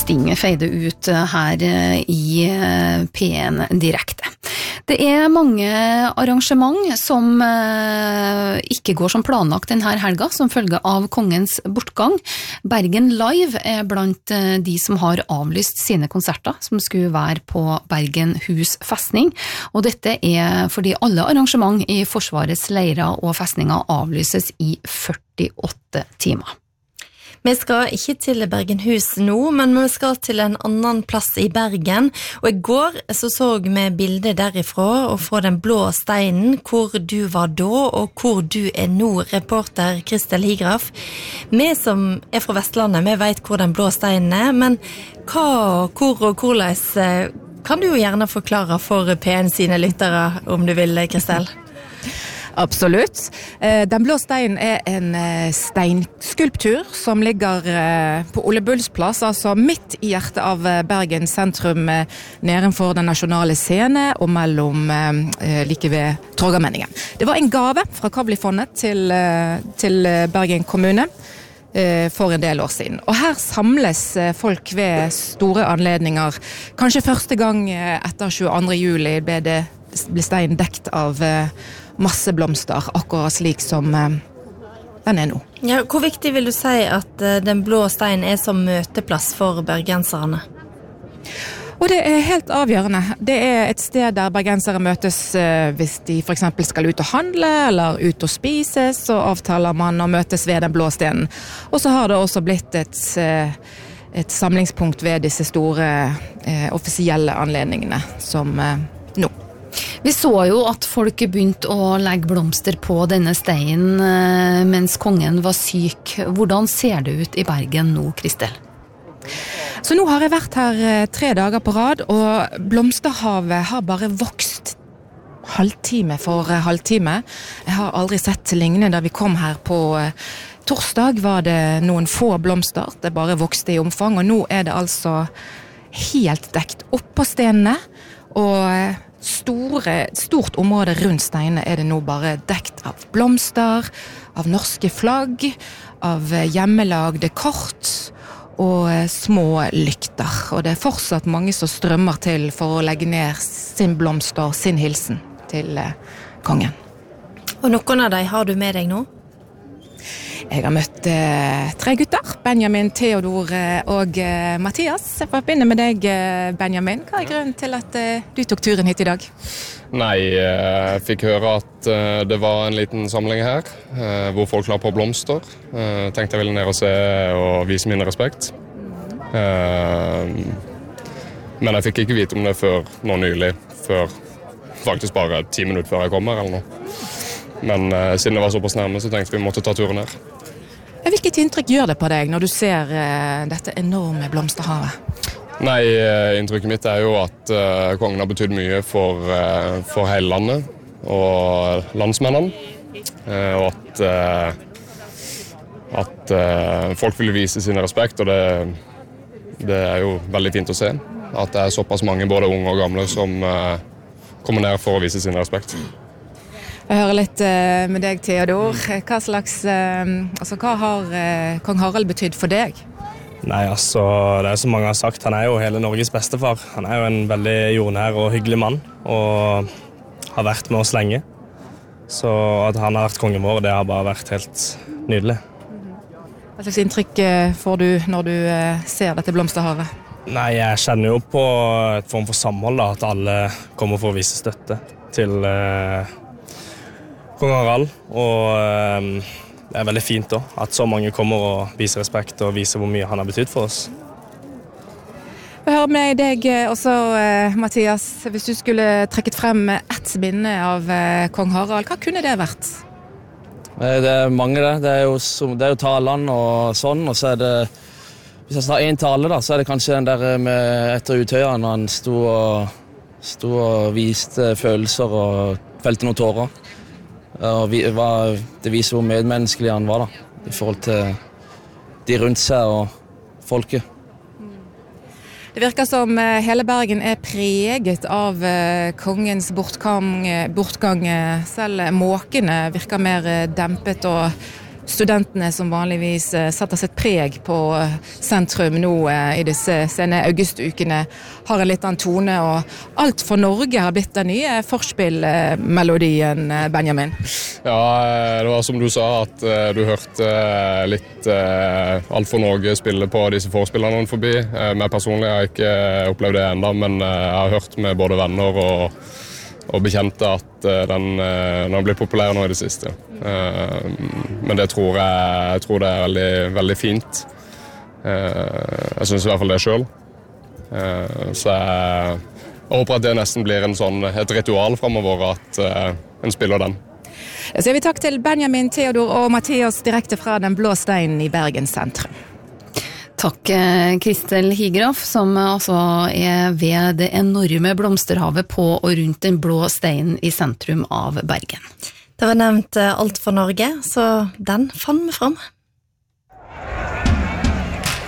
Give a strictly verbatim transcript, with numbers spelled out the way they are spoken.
Sting feide ut her i P en direkte. Det er mange arrangement som ikke går som planlagt denne helga, som følge av kongens bortgang. Bergen Live er blant de som har avlyst sine konserter, som skulle være på Bergen Hus festning, og dette er fordi alle arrangement i Forsvarets leirer og festninger avlyses i førtiåtte timer. Vi skal ikke til Bergenhus nå, men vi skal til en annen plass i Bergen, og i går så så vi bilder derifra og fra den blå steinen, hvor du var da og hvor du er nå, reporter Kristel Higraf. Vi som er fra Vestlandet, vi vet hvor den blå steinen er, men hva, hvor og hvordan kan du jo gjerne forklare for P en sine lyttere, om du vil, Kristel? Absolutt. Den blå steinen er en steinskulptur som ligger på Ole Bulls plass, altså midt i hjertet av Bergen sentrum, nedenfor den nasjonale scene og mellom like ved Torgallmenningen. Det var en gave fra Kavli-fondet til, til Bergen kommune for en del år siden. Og her samles folk ved store anledninger. Kanskje første gang etter tjueandre juli ble, det, ble steinen dekt av masse blomster, akkurat slik som uh, den er nå. Ja, hvor viktig vil du si at uh, den blå steinen er som møteplass for bergenserne? Og det er helt avgjørende. Det er et sted der bergensere møtes uh, hvis de for eksempel skal ut og handle, eller ut og spise, så avtaler man å møtes ved den blå steinen. Og så har det også blitt et, uh, et samlingspunkt ved disse store uh, offisielle anledningene som uh, nå. Vi så jo at folk begynte å legge blomster på denne steinen mens kongen var syk. Hvordan ser det ut i Bergen nå, Kristel? Så nå har jeg vært her tre dager på rad, og blomsterhavet har bare vokst halvtime for halvtime. Jeg har aldri sett lignende da vi kom her på torsdag. Var det noen få blomster, det bare vokste i omfang, og nå er det altså helt dekt opp på stenene, og Store, stort område rundt steinene er det nå bare dekt av blomster, av norske flagg, av hjemmelagde kort og små lykter. Og det er fortsatt mange som strømmer til for å legge ned sin blomst og sin hilsen til kongen. Og noen av dem har du med deg nå? Jeg har møtt eh, tre gutter, Benjamin, Theodor og eh, Mathias. Jeg får begynne med deg, Benjamin. Hva er grunnen til at eh, du tok turen hit i dag? Nei, jeg fikk høre at eh, det var en liten samling her, eh, hvor folk la på blomster. Eh, tenkte jeg ville ned og se og vise min respekt. Eh, men jeg fikk ikke vite om det før nå nylig, før faktisk bare ti minutter før jeg kommer eller noe. Men eh, siden det var såpass nærme, så tenkte vi måtte ta turen her. Hvilket inntrykk gjør det på deg når du ser uh, dette enorme blomsterhavet? Nei, uh, inntrykket mitt er jo at uh, kongen har betydd mye for, uh, for hele landet og landsmennene. Uh, og at, uh, at uh, folk vil vise sin respekt, og det, det er jo veldig fint å se. At det er såpass mange, både unge og gamle, som uh, kommer ned for å vise sin respekt. Jeg hører litt uh, med deg, Theodor. Hva slags, uh, altså, hva har uh, kong Harald betydd for deg? Nei, altså, det er som mange har sagt, han er jo hele Norges bestefar. Han er jo en veldig jordnær og hyggelig mann, og har vært med oss lenge. Så at han har vært kongen vår, det har bare vært helt nydelig. Hva slags inntrykk uh, får du når du uh, ser dette blomsterhavet? Nei, jeg kjenner jo på et form for samhold, da, at alle kommer for å vise støtte til uh, kong Harald, og um, det er veldig fint da, at så mange kommer og viser respekt og viser hvor mye han har betydd for oss. Jeg hører med deg også, uh, Mathias, hvis du skulle trekket frem ett minne av uh, kong Harald, hva kunne det vært? Det er mange det, det er jo, det er jo talene og sånn, og så er det, hvis jeg tar en tale da, så er det kanskje den der med etter Utøya, når han sto og, sto og viste følelser og felte noen tårer. Og vi, var, det viser hvor medmenneskelig han var da, i forhold til de rundt seg og folket. Det virker som hele Bergen er preget av kongens bortgang, bortgang. Selv måkene virker mer dempet og studentene som vanligvis setter sitt preg på sentrum nå i disse sene augustukene, har en litt annen tone, og Alt for Norge har blitt den nye forspillmelodien, Benjamin. Ja, det var som du sa, at du hørte litt Alt for Norge spille på disse forspillerne forbi. Meg personlig har jeg ikke opplevd det enda, men jeg har hørt med både venner og og bekjente at den, den har blitt populær nå i det siste. Men det tror jeg, jeg tror det er veldig, veldig fint. Jeg synes i hvert fall det selv. Så jeg, jeg håper at det nesten blir en sånn, et ritual fremover at en spiller den. Så jeg vil takke til Benjamin, Theodor og Mathias direkte fra Den blå steinen i Bergen sentrum. Takk, Kristel Higraff, som altså er ved det enorme blomsterhavet på og rundt Den blå steinen i sentrum av Bergen. Det var nevnt Alt for Norge, så den fant vi fram.